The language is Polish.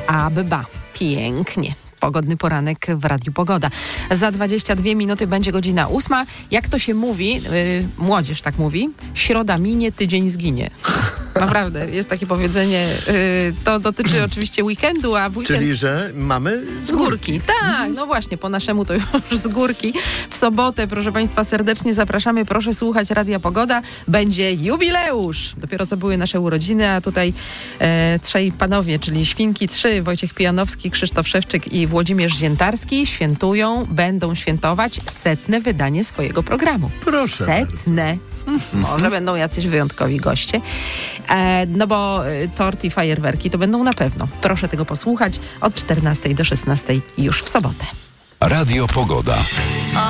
Abba. Pięknie. Pogodny poranek w Radiu Pogoda. Za 22 minuty będzie godzina 8. Jak to się mówi, młodzież tak mówi, środa minie, tydzień zginie. Naprawdę, jest takie powiedzenie. To dotyczy oczywiście weekendu, a w weekend... Czyli, że mamy z górki. Tak, no właśnie, po naszemu to już z górki. W sobotę, proszę Państwa, serdecznie zapraszamy. Proszę słuchać Radia Pogoda. Będzie jubileusz. Dopiero co były nasze urodziny, a tutaj trzej panowie, czyli Świnki 3, Wojciech Pijanowski, Krzysztof Szewczyk i Włodzimierz Ziętarski będą świętować 100. wydanie swojego programu. Proszę 100. Może będą jacyś wyjątkowi goście. No bo tort i fajerwerki to będą na pewno. Proszę tego posłuchać od 14 do 16 już w sobotę. Radio Pogoda.